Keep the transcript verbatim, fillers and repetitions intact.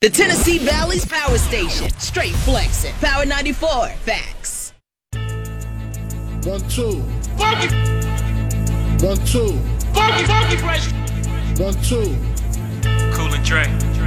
The Tennessee Valley's Power Station. Straight flexing. Power ninety-four. Facts. One, two. Funky, One, two. funky, funky fresh. One, two. Cool and Dre.